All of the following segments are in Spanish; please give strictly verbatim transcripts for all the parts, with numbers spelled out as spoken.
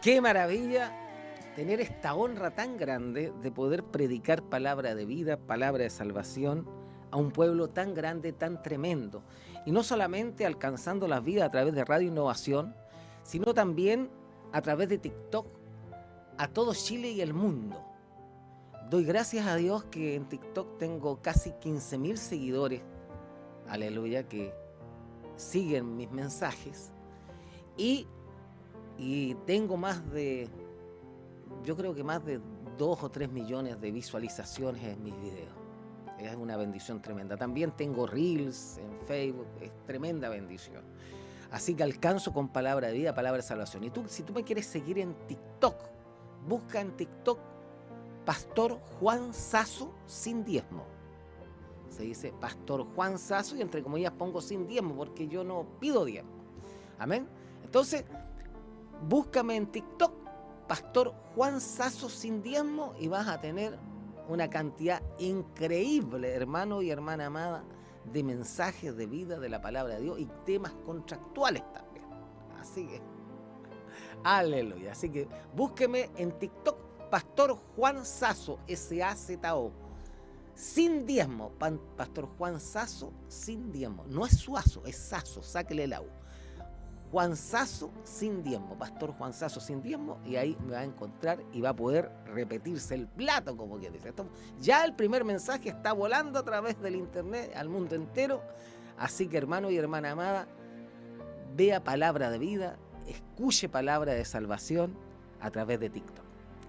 Qué maravilla tener esta honra tan grande de poder predicar palabra de vida, palabra de salvación a un pueblo tan grande, tan tremendo. Y no solamente alcanzando las vidas a través de Radio Innovación, sino también a través de TikTok a todo Chile y el mundo. Doy gracias a Dios que en TikTok tengo casi quince mil seguidores, aleluya, que siguen mis mensajes. Y, y tengo más de, yo creo que más de dos o tres millones de visualizaciones en mis videos. Es una bendición tremenda. También tengo Reels en Facebook, es tremenda bendición. Así que alcanzo con palabra de vida, palabra de salvación. Y tú, si tú me quieres seguir en TikTok, busca en TikTok Pastor Juan Sasso sin diezmo. Se dice Pastor Juan Sasso y entre comillas pongo sin diezmo porque yo no pido diezmo. Amén. Entonces, búscame en TikTok Pastor Juan Sasso sin diezmo y vas a tener una cantidad increíble, hermano y hermana amada, de mensajes de vida de la palabra de Dios y temas contractuales también. Así que, aleluya. Así que búsqueme en TikTok Pastor Juan Sasso, S A Z O, sin diezmo. Pan, Pastor Juan Sasso sin diezmo. No es Suazo, es Sasso, sáquele el agua. Juan Sasso sin diezmo, Pastor Juan Sasso sin diezmo, y ahí me va a encontrar y va a poder repetirse el plato, como que dice. Esto, ya el primer mensaje está volando a través del internet al mundo entero, así que hermano y hermana amada, vea palabra de vida, escuche palabra de salvación a través de TikTok.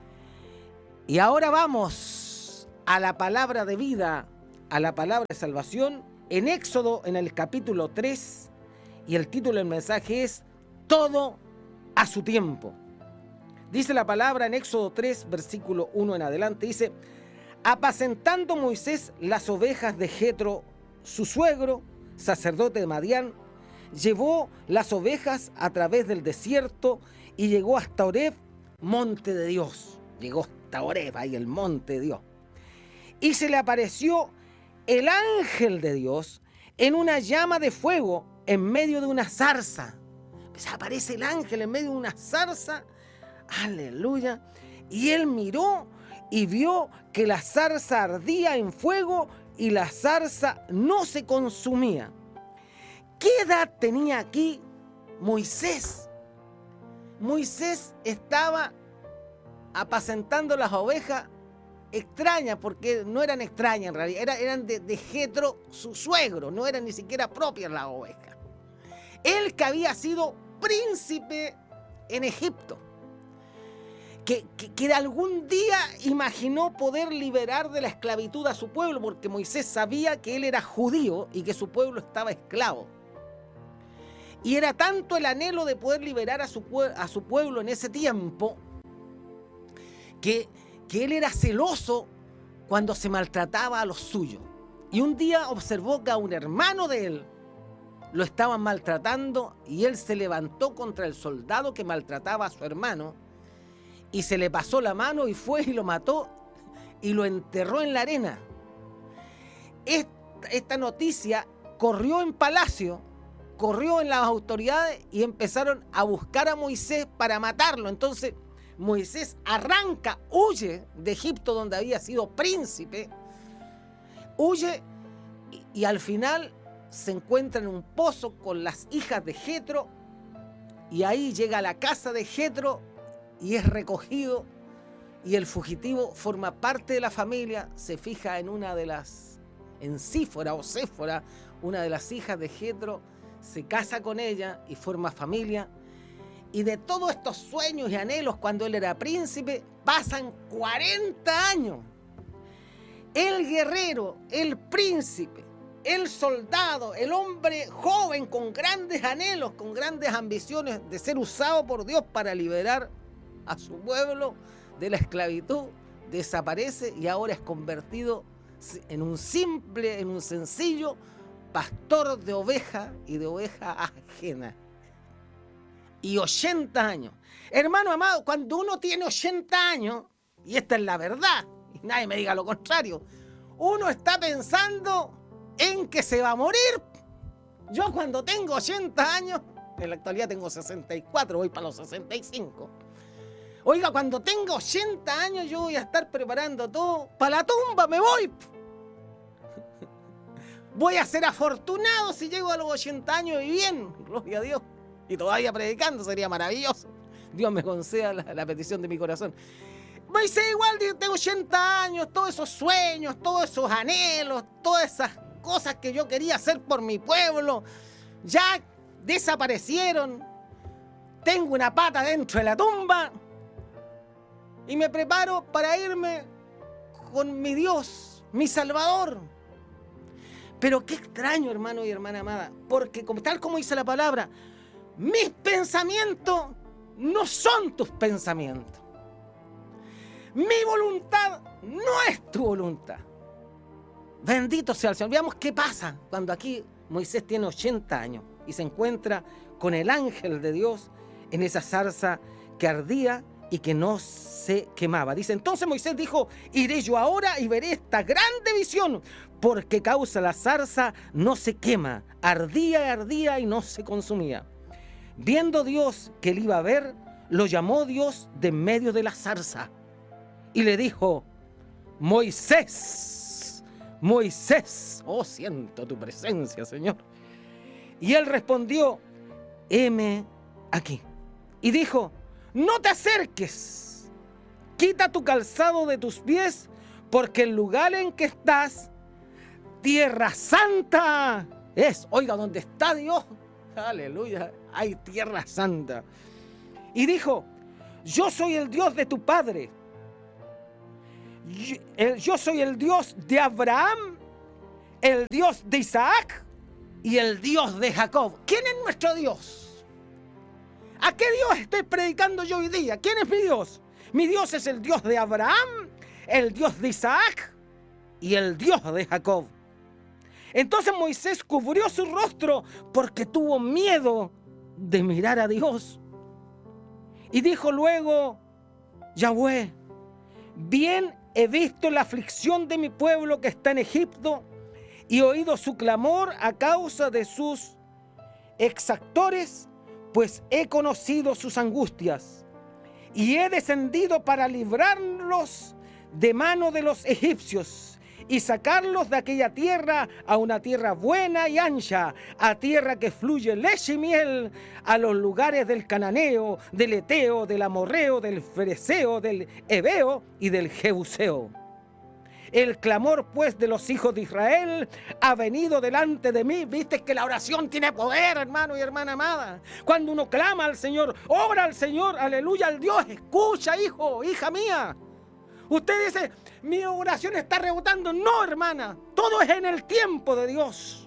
Y ahora vamos a la palabra de vida, a la palabra de salvación, en Éxodo, en el capítulo tres, y el título del mensaje es Todo a su tiempo. Dice la palabra en Éxodo tres, versículo uno en adelante, dice: apacentando Moisés las ovejas de Jetro, su suegro, sacerdote de Madián, llevó las ovejas a través del desierto y llegó hasta Horeb, monte de Dios. Llegó hasta Horeb, ahí el monte de Dios. Y se le apareció el ángel de Dios en una llama de fuego en medio de una zarza. Pues aparece el ángel en medio de una zarza. Aleluya. Y él miró y vio que la zarza ardía en fuego y la zarza no se consumía. ¿Qué edad tenía aquí Moisés? Moisés estaba apacentando las ovejas extrañas, porque no eran extrañas en realidad, eran, eran de, de Jetro, su suegro, no eran ni siquiera propias las ovejas. Él que había sido príncipe en Egipto, que, que, que algún día imaginó poder liberar de la esclavitud a su pueblo, porque Moisés sabía que él era judío y que su pueblo estaba esclavo. Y era tanto el anhelo de poder liberar a su, a su pueblo en ese tiempo, que, que él era celoso cuando se maltrataba a los suyos. Y un día observó que a un hermano de él lo estaban maltratando y él se levantó contra el soldado que maltrataba a su hermano y se le pasó la mano y fue y lo mató y lo enterró en la arena. Esta, esta noticia corrió en palacio, corrió en las autoridades y empezaron a buscar a Moisés para matarlo. Entonces Moisés arranca, huye de Egipto donde había sido príncipe, huye y, y al final se encuentra en un pozo con las hijas de Jetro y ahí llega a la casa de Jetro y es recogido y el fugitivo forma parte de la familia, se fija en una de las, en Sífora o Séfora, una de las hijas de Jetro, se casa con ella y forma familia. Y de todos estos sueños y anhelos cuando él era príncipe, pasan cuarenta años. El guerrero, el príncipe, el soldado, el hombre joven con grandes anhelos, con grandes ambiciones de ser usado por Dios para liberar a su pueblo de la esclavitud, desaparece y ahora es convertido en un simple, en un sencillo pastor de ovejas y de ovejas ajenas. Y ochenta años. Hermano amado, cuando uno tiene ochenta años, y esta es la verdad, y nadie me diga lo contrario, uno está pensando en que se va a morir. Yo cuando tengo ochenta años, en la actualidad tengo sesenta y cuatro, voy para los sesenta y cinco, Oiga, cuando tenga ochenta años yo voy a estar preparando todo. Para la tumba me voy. Voy a ser afortunado si llego a los ochenta años y bien. Gloria a Dios. Y todavía predicando, sería maravilloso. Dios me conceda la, la petición de mi corazón. Moisés igual tengo ochenta años, todos esos sueños, todos esos anhelos, todas esas cosas que yo quería hacer por mi pueblo, ya desaparecieron. Tengo una pata dentro de la tumba y me preparo para irme con mi Dios, mi Salvador. Pero qué extraño, hermano y hermana amada, porque como, tal como dice la palabra, mis pensamientos no son tus pensamientos. Mi voluntad no es tu voluntad. Bendito sea el Señor. Veamos qué pasa cuando aquí Moisés tiene ochenta años y se encuentra con el ángel de Dios en esa zarza que ardía y que no se quemaba. Dice, entonces Moisés dijo, iré yo ahora y veré esta grande visión, porque causa la zarza no se quema, ardía y ardía y no se consumía. Viendo Dios que él iba a ver, lo llamó Dios de en medio de la zarza y le dijo, Moisés, Moisés, oh, siento tu presencia, Señor. Y él respondió, heme aquí. Y dijo, no te acerques, quita tu calzado de tus pies, porque el lugar en que estás, tierra santa es. Oiga, ¿dónde está Dios? Aleluya, hay tierra santa. Y dijo, yo soy el Dios de tu padre. Yo, el, yo soy el Dios de Abraham, el Dios de Isaac y el Dios de Jacob. ¿Quién es nuestro Dios? ¿A qué Dios estoy predicando yo hoy día? ¿Quién es mi Dios? Mi Dios es el Dios de Abraham, el Dios de Isaac y el Dios de Jacob. Entonces Moisés cubrió su rostro porque tuvo miedo de mirar a Dios. Y dijo luego, Yahweh, bien he visto la aflicción de mi pueblo que está en Egipto y oído su clamor a causa de sus exactores, pues he conocido sus angustias y he descendido para librarlos de mano de los egipcios y sacarlos de aquella tierra a una tierra buena y ancha, a tierra que fluye leche y miel, a los lugares del cananeo, del eteo, del amorreo, del fereceo, del heveo y del jebuseo. El clamor pues de los hijos de Israel ha venido delante de mí. Viste que la oración tiene poder, hermano y hermana amada. Cuando uno clama al Señor, ora al Señor, aleluya, al Dios, escucha, hijo, hija mía. Usted dice, mi oración está rebotando. No, hermana, todo es en el tiempo de Dios.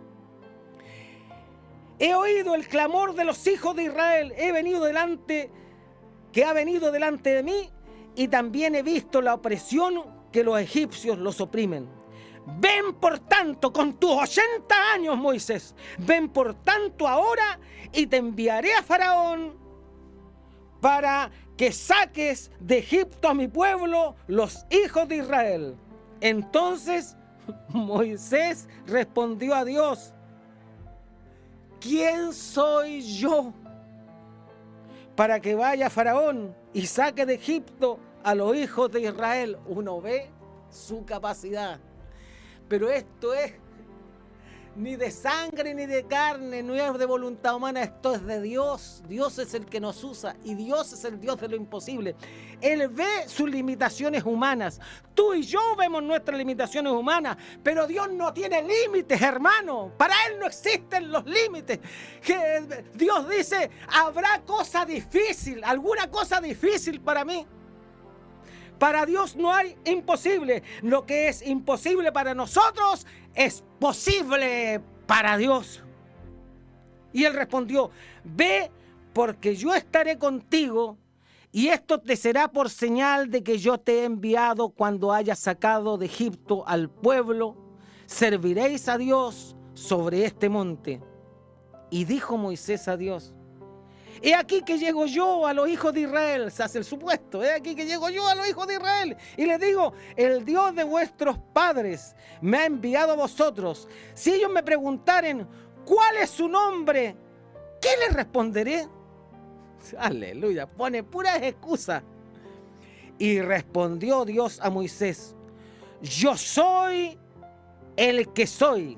He oído el clamor de los hijos de Israel. He venido delante, que ha venido delante de mí, y también he visto la opresión que los egipcios los oprimen. Ven por tanto con tus ochenta años, Moisés. Ven por tanto ahora y te enviaré a Faraón para que saques de Egipto a mi pueblo, los hijos de Israel. Entonces Moisés respondió a Dios, ¿quién soy yo para que vaya Faraón y saque de Egipto a los hijos de Israel? Uno ve su capacidad, pero esto es ni de sangre ni de carne, no es de voluntad humana, esto es de Dios. Dios es el que nos usa y Dios es el Dios de lo imposible. Él ve sus limitaciones humanas. Tú y yo vemos nuestras limitaciones humanas, pero Dios no tiene límites, hermano. Para Él no existen los límites. Que Dios dice, habrá cosa difícil, alguna cosa difícil para mí. Para Dios no hay imposible. Lo que es imposible para nosotros es posible para Dios. Y él respondió, ve, porque yo estaré contigo, y esto te será por señal de que yo te he enviado cuando hayas sacado de Egipto al pueblo. Serviréis a Dios sobre este monte. Y dijo Moisés a Dios, he aquí que llego yo a los hijos de Israel, se hace el supuesto, he aquí que llego yo a los hijos de Israel, y les digo, el Dios de vuestros padres me ha enviado a vosotros. Si ellos me preguntaren, ¿cuál es su nombre? ¿Qué les responderé? Aleluya, pone puras excusas. Y respondió Dios a Moisés: yo soy el que soy.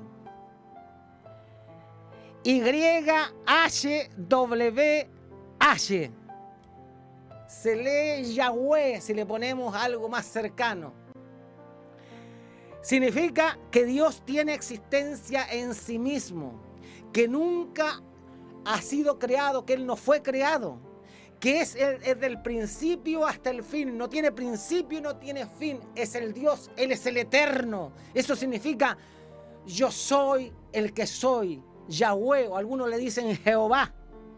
Y H W H. Se lee Yahweh si le ponemos algo más cercano. Significa que Dios tiene existencia en sí mismo, que nunca ha sido creado, que Él no fue creado, que es el, es del principio hasta el fin, no tiene principio y no tiene fin, es el Dios, Él es el eterno. Eso significa yo soy el que soy, Yahweh, o algunos le dicen Jehová.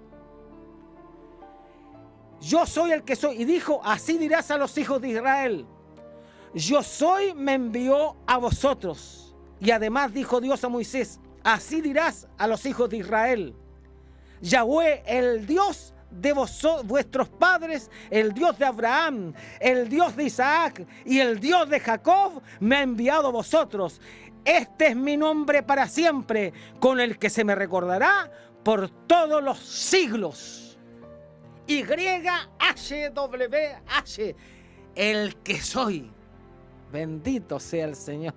Yo soy el que soy. Y dijo: así dirás a los hijos de Israel: yo soy me envió a vosotros. Y además dijo Dios a Moisés: así dirás a los hijos de Israel: Yahweh, el Dios de vosotros, vuestros padres, el Dios de Abraham, el Dios de Isaac y el Dios de Jacob, me ha enviado a vosotros. Este es mi nombre para siempre, con el que se me recordará por todos los siglos. Y H W H, el que soy. Bendito sea el Señor.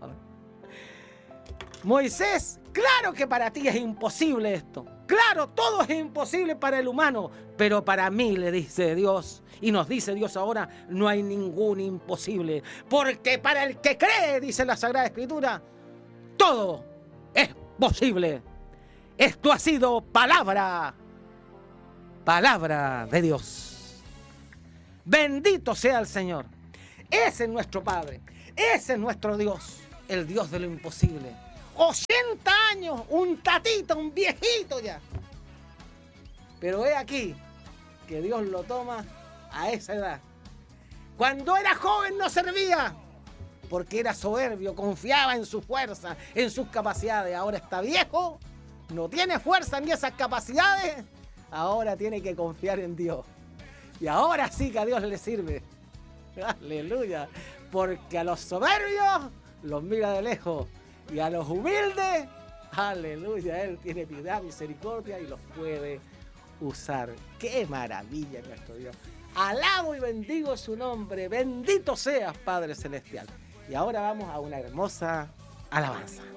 Moisés, claro que para ti es imposible esto. Claro, todo es imposible para el humano, pero para mí, le dice Dios, y nos dice Dios ahora, no hay ningún imposible. Porque para el que cree, dice la Sagrada Escritura, todo es posible. Esto ha sido palabra, palabra de Dios. Bendito sea el Señor. Ese es nuestro Padre. Ese es nuestro Dios, el Dios de lo imposible. ochenta años, un tatito, un viejito ya. Pero he aquí que Dios lo toma a esa edad. Cuando era joven no servía, porque era soberbio, confiaba en su fuerza, en sus capacidades. Ahora está viejo, no tiene fuerza ni esas capacidades. Ahora tiene que confiar en Dios. Y ahora sí que a Dios le sirve. Aleluya. Porque a los soberbios los mira de lejos. Y a los humildes, aleluya, Él tiene piedad, misericordia y los puede usar. ¡Qué maravilla nuestro Dios! Alabo y bendigo su nombre. Bendito seas, Padre Celestial. Y ahora vamos a una hermosa alabanza.